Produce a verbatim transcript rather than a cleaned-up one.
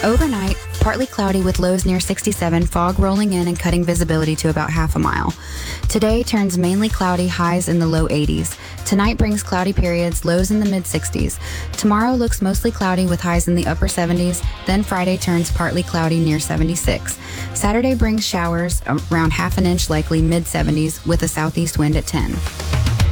Overnight, partly cloudy with lows near sixty-seven, fog rolling in and cutting visibility to about half a mile. Today turns mainly cloudy, highs in the low eighties. Tonight brings cloudy periods, lows in the mid sixties. Tomorrow looks mostly cloudy with highs in the upper seventies. Then Friday turns partly cloudy near seventy-six. Saturday brings showers around half an inch, likely mid seventies, with a southeast wind at ten.